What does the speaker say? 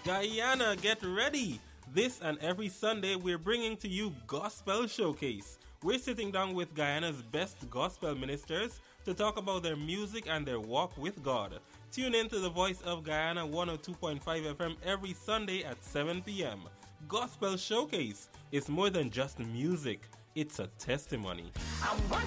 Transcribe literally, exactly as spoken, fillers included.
Guyana, get ready! This and every Sunday we're bringing to you Gospel Showcase. We're sitting down with Guyana's best gospel ministers to talk about their music and their walk with God. Tune in to the Voice of Guyana one oh two point five F M every Sunday at seven p.m. Gospel Showcase is more than just music. It's a testimony. I